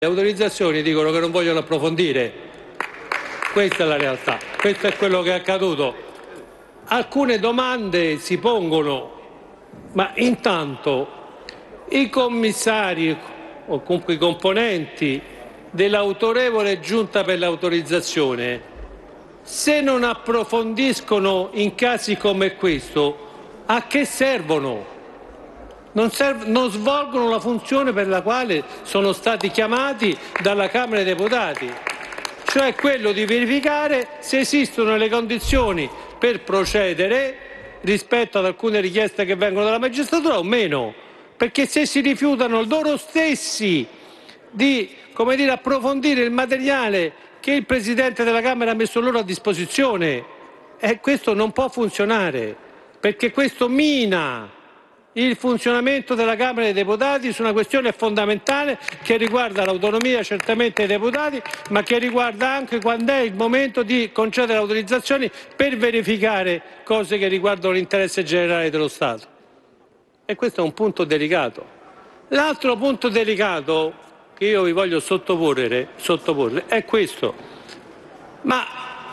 Le autorizzazioni dicono che non vogliono approfondire, questa è la realtà, questo è quello che è accaduto. Alcune domande si pongono, ma intanto i commissari o comunque i componenti dell'autorevole Giunta per l'autorizzazione, se non approfondiscono in casi come questo, a che servono? Non svolgono la funzione per la quale sono stati chiamati dalla Camera dei Deputati, cioè quello di verificare se esistono le condizioni per procedere rispetto ad alcune richieste che vengono dalla magistratura o meno, perché se si rifiutano loro stessi di approfondire il materiale che il Presidente della Camera ha messo loro a disposizione, questo non può funzionare, perché questo mina il funzionamento della Camera dei Deputati su una questione fondamentale che riguarda l'autonomia certamente dei deputati, ma che riguarda anche quando è il momento di concedere autorizzazioni per verificare cose che riguardano l'interesse generale dello Stato. E questo è un punto delicato. L'altro punto delicato che io vi voglio sottoporre è questo. Ma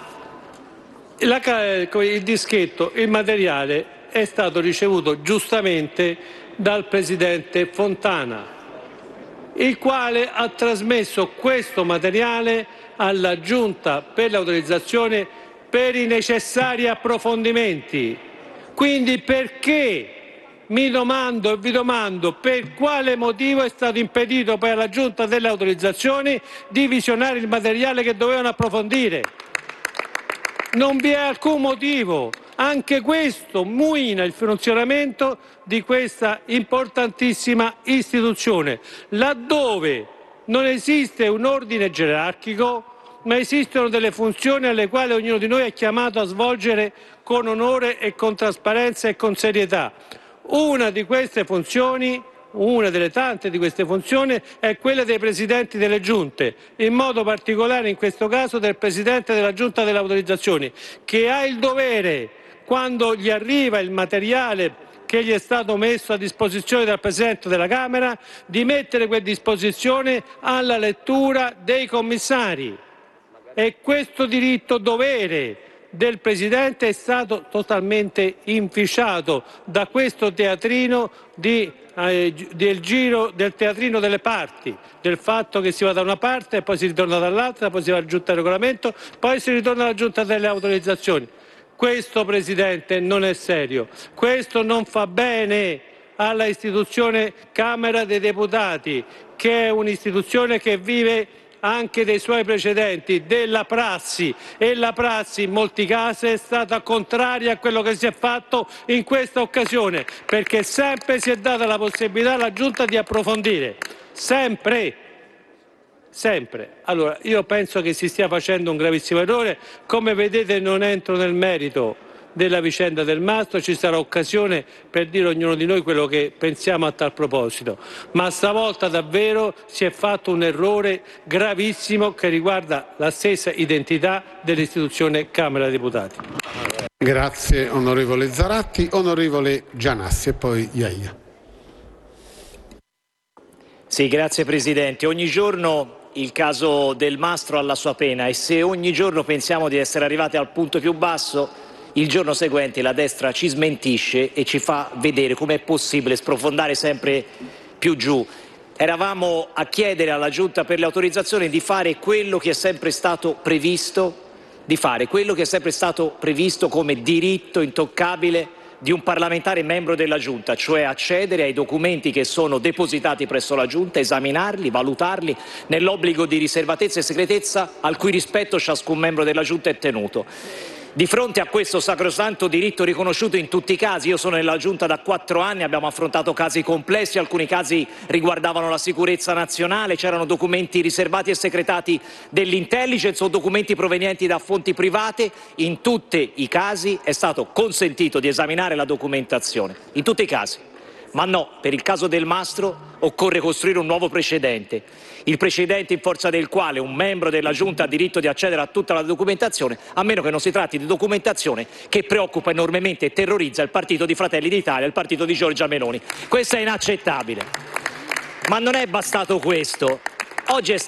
il dischetto, il materiale è stato ricevuto giustamente dal Presidente Fontana, il quale ha trasmesso questo materiale alla Giunta per l'autorizzazione per i necessari approfondimenti. Quindi perché mi domando e vi domando per quale motivo è stato impedito poi alla Giunta delle autorizzazioni di visionare il materiale che dovevano approfondire? Non vi è alcun motivo. Anche questo muina il funzionamento di questa importantissima istituzione, laddove non esiste un ordine gerarchico, ma esistono delle funzioni alle quali ognuno di noi è chiamato a svolgere con onore e con trasparenza e con serietà. Una delle tante di queste funzioni è quella dei presidenti delle giunte, in modo particolare in questo caso del presidente della Giunta delle autorizzazioni, che ha il dovere, quando gli arriva il materiale che gli è stato messo a disposizione dal Presidente della Camera, di mettere quella disposizione alla lettura dei commissari. E questo diritto-dovere del Presidente è stato totalmente inficiato da questo teatrino del giro del teatrino delle parti, del fatto che si va da una parte e poi si ritorna dall'altra, poi si va alla Giunta del Regolamento, poi si ritorna alla Giunta delle autorizzazioni. Questo, Presidente, non è serio, questo non fa bene alla istituzione Camera dei Deputati, che è un'istituzione che vive anche dei suoi precedenti, della prassi, e la prassi in molti casi è stata contraria a quello che si è fatto in questa occasione, perché sempre si è data la possibilità alla Giunta di approfondire, sempre. Allora, io penso che si stia facendo un gravissimo errore. Come vedete non entro nel merito della vicenda del Mastro, ci sarà occasione per dire ognuno di noi quello che pensiamo a tal proposito, ma stavolta davvero si è fatto un errore gravissimo che riguarda la stessa identità dell'istituzione Camera dei Deputati. Grazie onorevole Zaratti. Onorevole Gianassi e poi Iaia. Sì, grazie Presidente. Ogni giorno il caso del Mastro ha la sua pena e se ogni giorno pensiamo di essere arrivati al punto più basso, il giorno seguente la destra ci smentisce e ci fa vedere come è possibile sprofondare sempre più giù. Eravamo a chiedere alla Giunta per le autorizzazioni di fare quello che è sempre stato previsto, come diritto intoccabile di un parlamentare membro della Giunta, cioè accedere ai documenti che sono depositati presso la Giunta, esaminarli, valutarli, nell'obbligo di riservatezza e segretezza al cui rispetto ciascun membro della Giunta è tenuto. Di fronte a questo sacrosanto diritto riconosciuto in tutti i casi, io sono nella Giunta da 4 anni, abbiamo affrontato casi complessi, alcuni casi riguardavano la sicurezza nazionale, c'erano documenti riservati e segretati dell'intelligence o documenti provenienti da fonti private, in tutti i casi è stato consentito di esaminare la documentazione, in tutti i casi. Ma no, per il caso del Mastro occorre costruire un nuovo precedente, il precedente in forza del quale un membro della Giunta ha diritto di accedere a tutta la documentazione, a meno che non si tratti di documentazione che preoccupa enormemente e terrorizza il partito di Fratelli d'Italia, il partito di Giorgia Meloni. Questo è inaccettabile. Ma non è bastato questo. Oggi è